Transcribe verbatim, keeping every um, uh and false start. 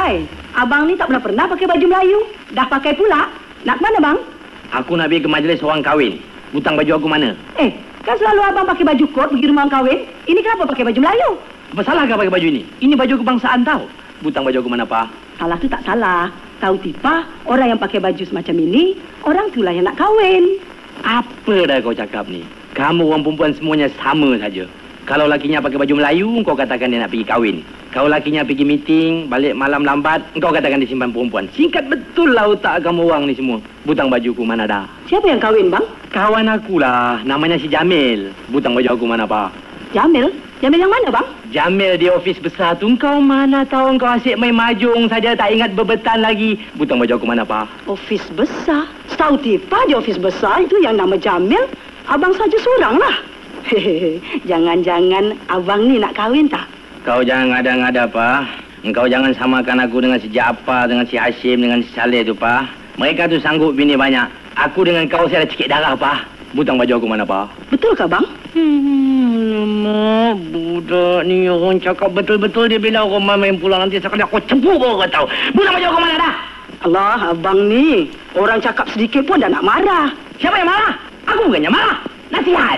Hai, abang ni tak pernah-pernah pakai baju Melayu. Dah pakai pula. Nak ke mana, bang? Aku nak pergi ke majlis orang kahwin. Hutang baju aku mana? Eh, kan selalu abang pakai baju kot pergi rumah orang kahwin. Ini kenapa pakai baju Melayu? Apa salah kau pakai baju ini? Ini baju kebangsaan tau. Hutang baju aku mana, Pa? Salah tu tak salah. Tahu tipa, orang yang pakai baju semacam ini, orang itulah yang nak kahwin. Apa dah kau cakap ni? Kamu orang perempuan semuanya sama saja. Kalau lakinya pakai baju Melayu, kau katakan dia nak pergi kahwin. Kalau lakinya pergi meeting, balik malam lambat, kau katakan dia simpan perempuan. Singkat betul lah otak kamu orang ni semua. Butang bajuku mana dah? Siapa yang kahwin, bang? Kawan aku lah. Namanya si Jamil. Butang baju aku mana, Pa? Jamil? Jamil yang mana, bang? Jamil di ofis besar tu. Kau mana tahu kau asyik main mahjong saja, tak ingat bebetan lagi. Butang baju aku mana, Pa? Ofis besar? Tahu tipa di ofis besar itu yang nama Jamil. Abang saja seorang lah. Hehehe, jangan-jangan abang ni nak kahwin tak? Kau jangan ngada-ngada, Pa. Engkau jangan samakan aku dengan si Jaafar, dengan si Hashim, dengan si Saleh tu, Pa. Mereka tu sanggup bini banyak. Aku dengan kau saya ada cikit darah, Pa. Butang baju aku mana, Pa? Betul ke, bang? Hmm, budak ni orang cakap betul-betul dia bila orang main pulang nanti sekali aku cempuk baru kau tahu. Butang baju aku mana dah? Allah, abang ni orang cakap sedikit pun dah nak marah. Siapa yang marah? Aku bukannya marah. Nasihat.